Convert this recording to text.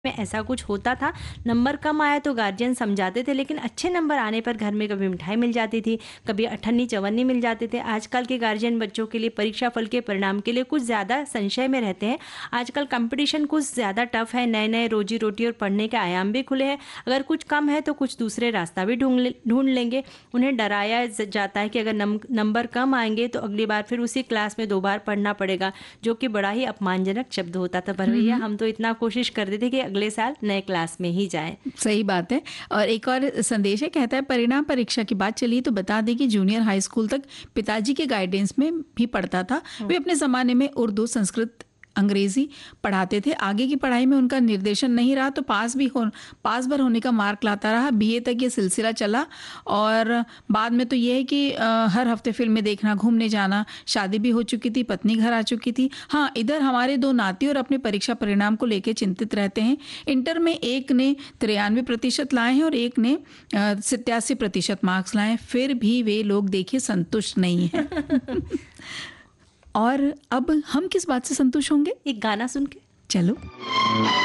में ऐसा कुछ होता था। नंबर कम आया तो गार्जियन समझाते थे, लेकिन अच्छे नंबर आने पर घर में कभी मिठाई मिल जाती थी, कभी अठन्नी चवन्नी मिल जाते थे। आजकल के गार्जियन बच्चों के लिए परीक्षा फल के परिणाम के लिए कुछ ज़्यादा संशय में रहते हैं। आजकल कंपटीशन कुछ ज़्यादा टफ है, नए नए रोजी रोटी और पढ़ने के आयाम भी खुले हैं। अगर कुछ कम है तो कुछ दूसरे रास्ता भी ढूंढ लेंगे। उन्हें डराया जाता है कि अगर नंबर कम आएंगे तो अगली बार फिर उसी क्लास में 2 बार पढ़ना पड़ेगा, जो कि बड़ा ही अपमानजनक शब्द होता था। पर भैया हम तो इतना कोशिश करते थे कि अगले साल नए क्लास में ही जाएं। सही बात है। और एक और संदेश है, कहता है परिणाम परीक्षा की बात चली तो बता दें कि जूनियर हाई स्कूल तक पिताजी के गाइडेंस में भी पढ़ता था। वे अपने ज़माने में उर्दू, संस्कृत, अंग्रेजी पढ़ाते थे। आगे की पढ़ाई में उनका निर्देशन नहीं रहा तो पास भर होने का मार्क लाता रहा। बीए तक ये सिलसिला चला और बाद में तो ये है कि हर हफ्ते फिल्में देखना, घूमने जाना, शादी भी हो चुकी थी, पत्नी घर आ चुकी थी। हाँ, इधर हमारे 2 नाती और अपने परीक्षा परिणाम को लेकर चिंतित रहते हैं। इंटर में एक ने 93% लाए हैं और एक ने 87% मार्क्स लाए हैं। फिर भी वे लोग देखिए संतुष्ट नहीं हैं। और अब हम किस बात से संतुष्ट होंगे? एक गाना सुन के चलो।